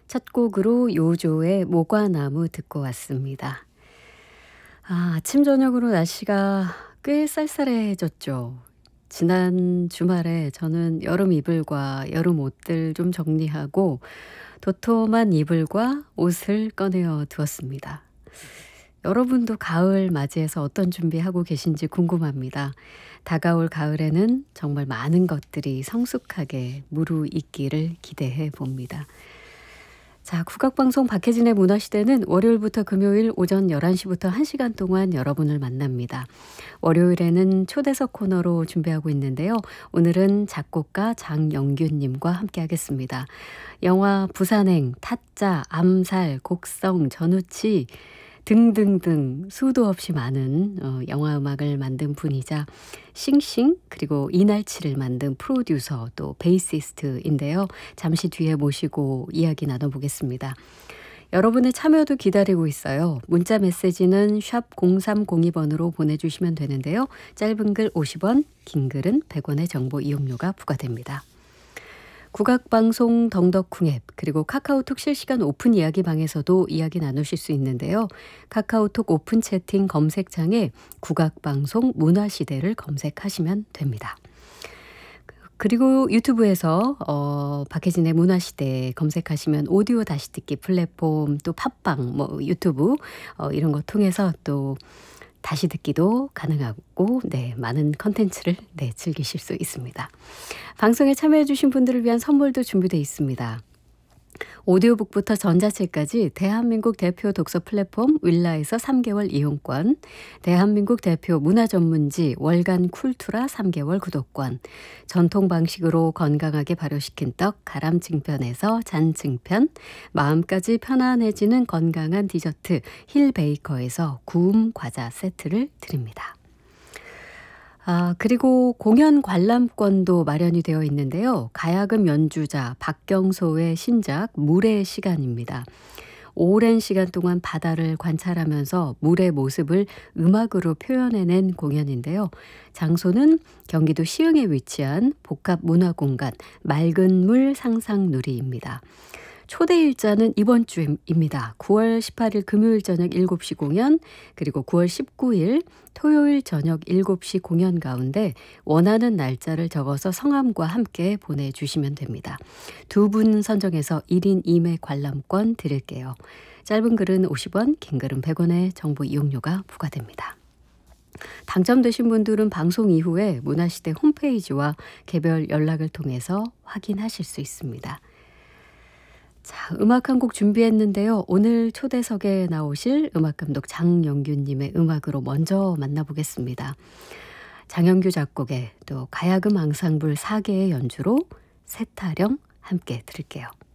첫 곡으로 요조의 모과나무 듣고 왔습니다. 아침 저녁으로 날씨가 꽤 쌀쌀해졌죠. 지난 주말에 저는 여름 이불과 여름 옷들 좀 정리하고 도톰한 이불과 옷을 꺼내어 두었습니다. 여러분도 가을 맞이해서 어떤 준비하고 계신지 궁금합니다. 다가올 가을에는 정말 많은 것들이 성숙하게 무르익기를 기대해 봅니다. 자, 국악방송 박혜진의 문화시대는 월요일부터 금요일 오전 11시부터 1시간 동안 여러분을 만납니다. 월요일에는 초대석 코너로 준비하고 있는데요. 오늘은 작곡가 장영균님과 함께 하겠습니다. 영화 부산행, 타짜, 암살, 곡성, 전우치 등등등 수도 없이 많은 영화 음악을 만든 분이자 싱싱 그리고 이날치를 만든 프로듀서 또 베이시스트인데요. 잠시 뒤에 모시고 이야기 나눠보겠습니다. 여러분의 참여도 기다리고 있어요. 문자 메시지는 샵 0302번으로 보내주시면 되는데요. 짧은 글 50원, 긴 글은 100원의 정보 이용료가 부과됩니다. 국악방송 덩덕쿵 앱 그리고 카카오톡 실시간 오픈 이야기방에서도 이야기 나누실 수 있는데요. 카카오톡 오픈 채팅 검색창에 국악방송 문화시대를 검색하시면 됩니다. 그리고 유튜브에서 박혜진의 문화시대 검색하시면 오디오 다시 듣기 플랫폼 또 팟빵 유튜브 이런 거 통해서 또 다시 듣기도 가능하고 많은 컨텐츠를 즐기실 수 있습니다. 방송에 참여해 주신 분들을 위한 선물도 준비되어 있습니다. 오디오북부터 전자책까지 대한민국 대표 독서 플랫폼 윌라에서 3개월 이용권, 대한민국 대표 문화전문지 월간 쿨투라 3개월 구독권, 전통 방식으로 건강하게 발효시킨 떡 가람증편에서 잔증편, 마음까지 편안해지는 건강한 디저트 힐베이커에서 구움 과자 세트를 드립니다. 그리고 공연 관람권도 마련이 되어 있는데요. 가야금 연주자 박경소의 신작 물의 시간입니다. 오랜 시간 동안 바다를 관찰하면서 물의 모습을 음악으로 표현해낸 공연인데요. 장소는 경기도 시흥에 위치한 복합문화공간 맑은 물 상상누리입니다. 초대 일자는 이번 주입니다. 9월 18일 금요일 저녁 7시 공연 그리고 9월 19일 토요일 저녁 7시 공연 가운데 원하는 날짜를 적어서 성함과 함께 보내주시면 됩니다. 두 분 선정해서 1인 2매 관람권 드릴게요. 짧은 글은 50원, 긴 글은 100원의 정보 이용료가 부과됩니다. 당첨되신 분들은 방송 이후에 문화시대 홈페이지와 개별 연락을 통해서 확인하실 수 있습니다. 자, 음악 한 곡 준비했는데요. 오늘 초대석에 나오실 음악감독 장영균님의 음악으로 먼저 만나보겠습니다. 장영규 작곡의 또 가야금 앙상블 4개의 연주로 새타령 함께 들을게요.